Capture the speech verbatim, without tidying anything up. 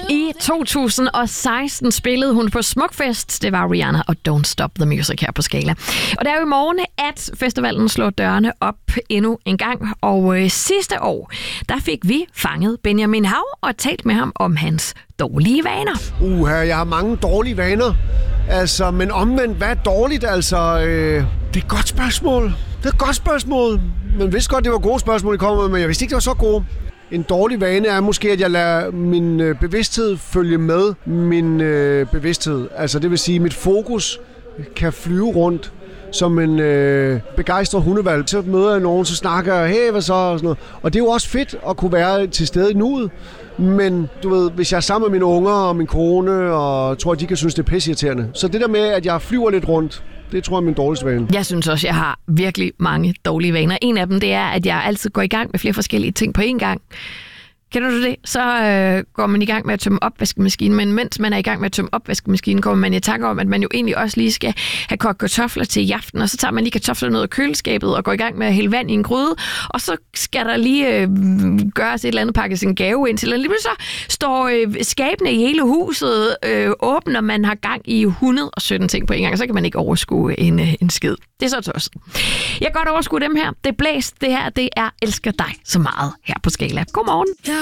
I to tusind og seksten spillede hun på Smukfest. Det var Rihanna og Don't Stop the Music her på Skala. Og det er jo i morgen, at festivalen slår dørene op endnu en gang. Og øh, sidste år, der fik vi fanget Benjamin Hav og talt med ham om hans dårlige vaner. Uha, jeg har mange dårlige vaner. Altså, men omvendt, hvad er dårligt? Altså, øh, det er et godt spørgsmål. Det er et godt spørgsmål. Men vidste godt, det var gode spørgsmål, I kom med, men jeg vidste ikke, det var så gode. En dårlig vane er måske, at jeg lader min øh, bevidsthed følge med min øh, bevidsthed. Altså, det vil sige, at mit fokus kan flyve rundt som en øh, begejstret hundevalg. Så møder jeg nogen, så snakker jeg, hey, hvad så? Og, sådan noget. Og det er jo også fedt at kunne være til stede i nuet. Men du ved, hvis jeg er sammen med mine unger og min kone, og tror, at de kan synes, det er pisseirriterende. Så det der med, at jeg flyver lidt rundt, det tror jeg er min dårligste vane. Jeg synes også, jeg har virkelig mange dårlige vaner. En af dem, det er, at jeg altid går i gang med flere forskellige ting på én gang. Kender du det? Så øh, går man i gang med at tømme opvaskemaskinen, men mens man er i gang med at tømme opvaskemaskinen, kommer man i tanke om, at man jo egentlig også lige skal have kogt kartofler til i aften, og så tager man lige kartoflerne ud af køleskabet og går i gang med at hælde vand i en gryde, og så skal der lige øh, gøres et eller andet, pakkes en gave ind til, og lige så står øh, skabene i hele huset øh, åbne, og man har gang i et hundrede og sytten ting på en gang, og så kan man ikke overskue en, øh, en skid. Det er så tosset. Jeg kan godt overskue dem her. Det er blæst. Det her, det er Elsker dig så meget her på Skala. Godmorgen.